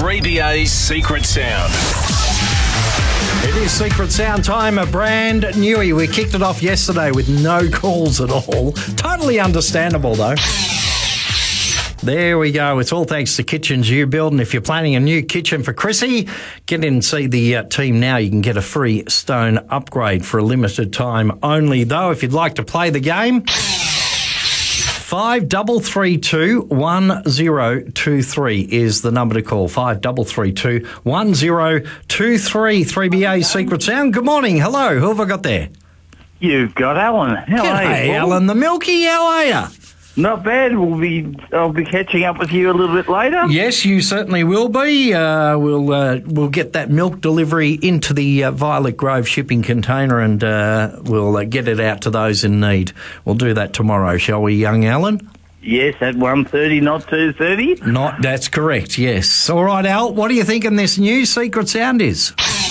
3BA's Secret Sound. It is Secret Sound time, a brand newie. We kicked it off yesterday with no calls at all. Totally understandable, though. There we go. It's all thanks to Kitchens You Build. And if you're planning a new kitchen for Chrissy, get in and see the team now. You can get a free stone upgrade for a limited time only, though. If you'd like to play the game, 5332 1023 is the number to call. 5332 1023. 3BA Secret Sound. Good morning. Hello. Who have I got there? You've got Alan. How are you? Hey, Alan the Milky. How are you? Not bad. I'll be catching up with you a little bit later. Yes, you certainly will be. We'll get that milk delivery into the Violet Grove shipping container, and we'll get it out to those in need. We'll do that tomorrow, shall we, young Alan? Yes, at 1:30, not 2:30. That's correct. Yes. All right, Al. What do you think in this new Secret Sound is?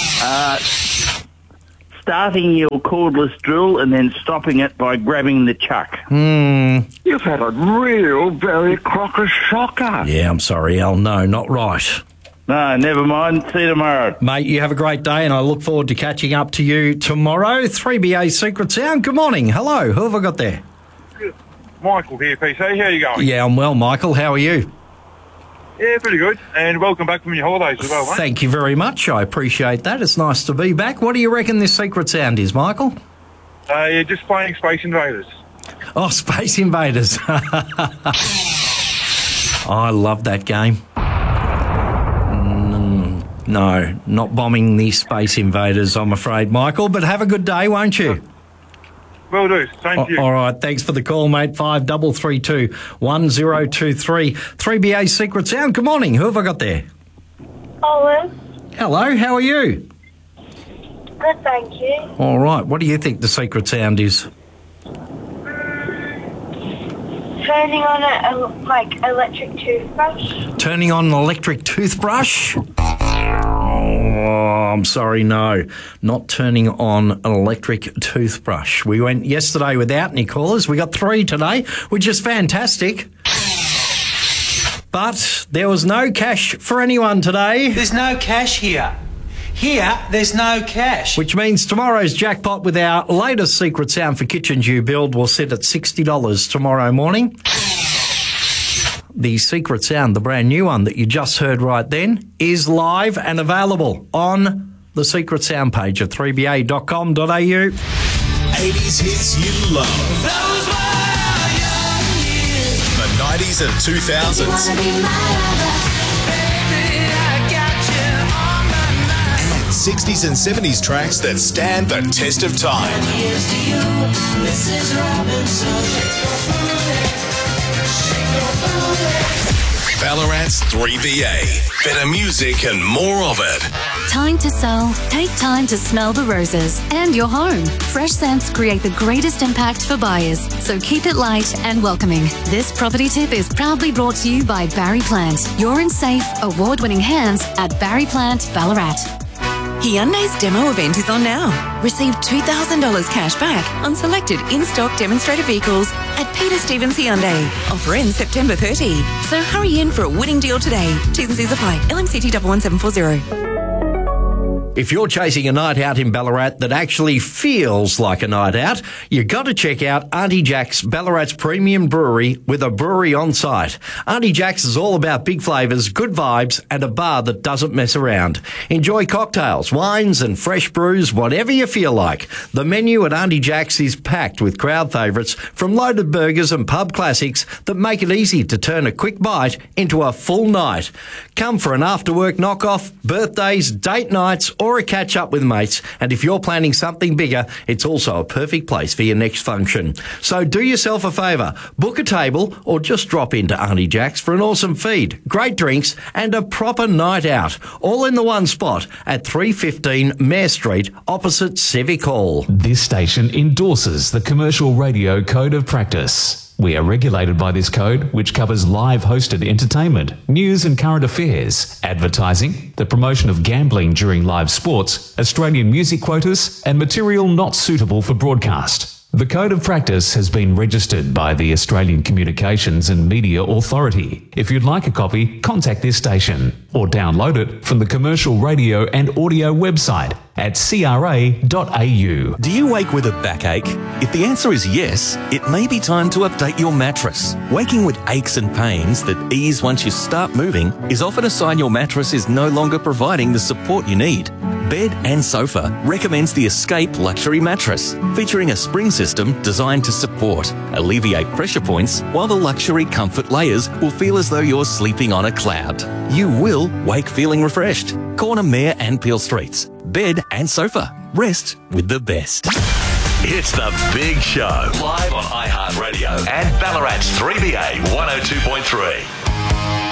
Starting your cordless drill and then stopping it by grabbing the chuck. You've had a real Barry Crocker shocker. Yeah, I'm sorry, Al. No, not right. No, never mind. See you tomorrow. Mate, you have a great day, and I look forward to catching up to you tomorrow. 3BA Secret Sound. Good morning. Hello. Who have I got there? Michael here, PC. How are you going? Yeah, I'm well, Michael. How are you? Yeah, pretty good. And welcome back from your holidays as well, mate. Thank you very much. I appreciate that. It's nice to be back. What do you reckon this Secret Sound is, Michael? Yeah, just playing Space Invaders. Oh, Space Invaders. I love that game. No, not bombing the Space Invaders, I'm afraid, Michael. But have a good day, won't you? Will do. Same to you. All right. Thanks for the call, mate. 5332 1023. 3BA Secret Sound. Good morning. Who have I got there? Olive. Hello. How are you? Good, thank you. All right. What do you think the Secret Sound is? Turning on an electric toothbrush. Turning on an electric toothbrush? Oh, I'm sorry, no. Not turning on an electric toothbrush. We went yesterday without any callers. We got 3 today, which is fantastic. But there was no cash for anyone today. There's no cash here. Here, there's no cash. Which means tomorrow's jackpot with our latest Secret Sound for Kitchens You Build will sit at $60 tomorrow morning. The Secret Sound, the brand new one that you just heard right then, is live and available on the Secret Sound page at 3ba.com.au. 80s hits you love. Those were young years. The 90s and 2000s. And 60s and 70s tracks that stand the test of time. Ballarat's 3BA. Better music and more of it. Time to sell. Take time to smell the roses and your home. Fresh scents create the greatest impact for buyers, so keep it light and welcoming. This property tip is proudly brought to you by Barry Plant. You're in safe, award-winning hands at Barry Plant, Ballarat. Hyundai's demo event is on now. Receive $2,000 cash back on selected in-stock demonstrator vehicles at Peter Stevens Hyundai. Offer ends September 30. So hurry in for a winning deal today. T's and C's apply. LMCT 11740. If you're chasing a night out in Ballarat that actually feels like a night out, you've got to check out Auntie Jack's, Ballarat's premium brewery with a brewery on site. Auntie Jack's is all about big flavours, good vibes and a bar that doesn't mess around. Enjoy cocktails, wines and fresh brews, whatever you feel like. The menu at Auntie Jack's is packed with crowd favourites from loaded burgers and pub classics that make it easy to turn a quick bite into a full night. Come for an after-work knock-off, birthdays, date nights or a catch-up with mates. And if you're planning something bigger, it's also a perfect place for your next function. So do yourself a favour, book a table or just drop into Auntie Jack's for an awesome feed, great drinks and a proper night out. All in the one spot at 315 Mare Street opposite Civic Hall. This station endorses the Commercial Radio Code of Practice. We are regulated by this code, which covers live hosted entertainment, news and current affairs, advertising, the promotion of gambling during live sports, Australian music quotas, and material not suitable for broadcast. The Code of Practice has been registered by the Australian Communications and Media Authority. If you'd like a copy, contact this station or download it from the Commercial Radio and Audio website at cra.au. Do you wake with a backache? If the answer is yes, it may be time to update your mattress. Waking with aches and pains that ease once you start moving is often a sign your mattress is no longer providing the support you need. Bed and Sofa recommends the Escape Luxury Mattress, featuring a spring system designed to support, alleviate pressure points, while the luxury comfort layers will feel as though you're sleeping on a cloud. You will wake feeling refreshed. Corner Mayor and Peel Streets. Bed and Sofa. Rest with the best. It's The Big Show, live on iHeartRadio and Ballarat's 3BA 102.3.